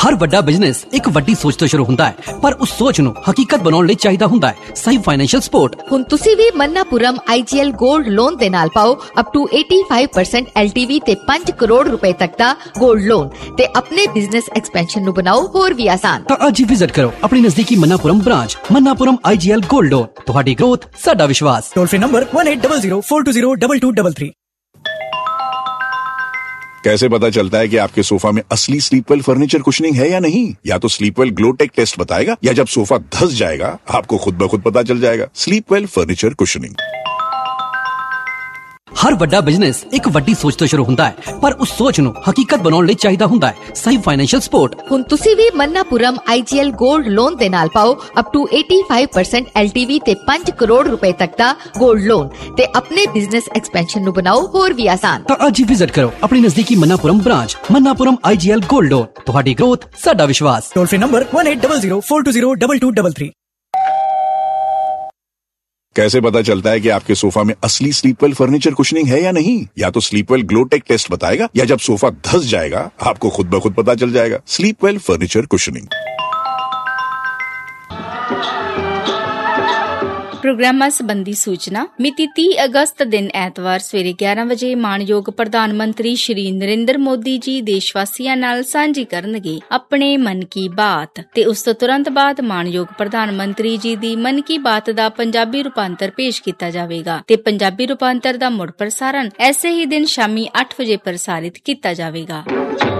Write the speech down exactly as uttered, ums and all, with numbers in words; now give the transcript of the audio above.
ਹਰ ਵੱਡਾ ਬਿਜ਼ਨਸ ਇੱਕ ਵੱਡੀ ਸੋਚ ਤੋਂ ਸ਼ੁਰੂ ਹੁੰਦਾ ਹੈ, ਪਰ ਉਸ ਸੋਚ ਨੂੰ ਹਕੀਕਤ ਬਣਾਉਣ ਲਈ ਚਾਹੀਦਾ ਹੁੰਦਾ ਹੈ ਸਹੀ ਫਾਈਨੈਂਸ਼ੀਅਲ ਸਪੋਰਟ। ਹੁਣ ਤੁਸੀਂ ਵੀ ਮन्नापुरम आई जी एल गोल्ड लोन ਦੇ ਨਾਲ ਪਾਓ ਅਪ ਟੂ ਪਚਾਸੀ ਪਰਸੈਂਟ L T V ਤੇ ਪੰਜ ਕਰੋੜ ਰੁਪਏ ਤੱਕ ਦਾ ਗੋਲਡ ਲੋਨ ਤੇ ਆਪਣੇ ਬਿਜ਼ਨਸ ਐਕਸਪੈਂਸ਼ਨ ਨੂੰ ਬਣਾਓ ਹੋਰ ਵੀ ਆਸਾਨ। ਤਾਂ ਅੱਜ ਹੀ ਵਿਜ਼ਿਟ ਕਰੋ ਆਪਣੀ ਨਜ਼ਦੀਕੀ मन्नापुरम ਬ੍ਰਾਂਚ। मन्नापुरम आई जी L गोल्ड लोन, ਤੁਹਾਡੀ ਗ੍ਰੋਥ ਸਾਡਾ ਵਿਸ਼ਵਾਸ। Toll free number one eight double zero four to zero double two double three. कैसे पता चलता है कि आपके सोफा में असली स्लीपवेल फर्नीचर कुशनिंग है या नहीं? या तो स्लीपवेल ग्लोटेक टेस्ट बताएगा, या जब सोफा धस जाएगा आपको खुद ब खुद पता चल जाएगा। Sleepwell furniture cushioning. ਹਰ ਵੱਡਾ ਬਿਜ਼ਨਸ ਇੱਕ ਵੱਡੀ ਸੋਚ ਤੋਂ ਸ਼ੁਰੂ ਹੁੰਦਾ ਹੈ, ਪਰ ਉਸ ਸੋਚ ਨੂੰ ਹਕੀਕਤ ਬਣਾਉਣ ਲਈ ਚਾਹੀਦਾ ਹੁੰਦਾ ਹੈ ਸਹੀ ਫਾਈਨੈਂਸ਼ੀਅਲ ਸਪੋਰਟ। ਹੁਣ ਤੁਸੀਂ ਵੀ मन्नापुरम आई जी L गोल्ड लोन ਦੇ ਨਾਲ ਪਾਓ ਅਪ ਟੂ ਪਚਾਸੀ ਪਰਸੈਂਟ L T V ਤੇ ਪੰਜ ਕਰੋੜ ਰੁਪਏ ਤੱਕ ਦਾ ਗੋਲਡ ਲੋਨ ਤੇ ਆਪਣੇ ਬਿਜ਼ਨਸ ਐਕਸਪੈਂਸ਼ਨ ਨੂੰ ਬਣਾਓ ਹੋਰ ਵੀ ਆਸਾਨ। ਤਾਂ ਅੱਜ ਹੀ ਵਿਜ਼ਿਟ ਕਰੋ ਆਪਣੀ ਨਜ਼ਦੀਕੀ मन्नापुरम ਬ੍ਰਾਂਚ। मन्नापुरम आई जी L गोल्ड लोन, ਤੁਹਾਡੀ ਗ੍ਰੋਥ ਸਾਡਾ ਵਿਸ਼ਵਾਸ। Toll free number one eight double zero four to zero double two double three. कैसे पता चलता है कि आपके सोफा में असली स्लीपवेल फर्नीचर कुशनिंग है या नहीं? या तो स्लीपवेल ग्लोटेक टेस्ट बताएगा, या जब सोफा धस जाएगा आपको खुद ब खुद पता चल जाएगा। Sleepwell furniture cushioning. ਪ੍ਰੋਗਰਾਮਾਂ ਸੰਬੰਧੀ ਸੂਚਨਾ ਮਿਤੀ ਤੀਹ ਅਗਸਤ ਦਿਨ ਐਤਵਾਰ ਸਵੇਰੇ ਗਿਆਰਾਂ ਵਜੇ ਮਾਣਯੋਗ ਪ੍ਰਧਾਨ ਮੰਤਰੀ ਸ਼੍ਰੀ ਨਰਿੰਦਰ ਮੋਦੀ ਜੀ ਦੇਸ਼-ਵਾਸੀਆਂ ਨਾਲ ਸਾਂਝੀ ਕਰਨਗੇ ਆਪਣੇ ਮਨ ਕੀ ਬਾਤ ਤੇ ਉਸ ਤੋਂ ਤੁਰੰਤ ਬਾਅਦ ਮਾਣਯੋਗ ਪ੍ਰਧਾਨ ਮੰਤਰੀ ਜੀ ਦੀ ਮਨ ਕੀ ਬਾਤ ਦਾ ਪੰਜਾਬੀ ਰੂਪਾਂਤਰ ਪੇਸ਼ ਕੀਤਾ ਜਾਵੇਗਾ ਤੇ ਪੰਜਾਬੀ ਰੂਪਾਂਤਰ ਦਾ ਮੁੜ ਪ੍ਰਸਾਰਣ ਐਸੇ ਹੀ ਦਿਨ ਸ਼ਾਮੀ ਅੱਠ ਵਜੇ ਪ੍ਰਸਾਰਿਤ ਕੀਤਾ ਜਾਵੇਗਾ।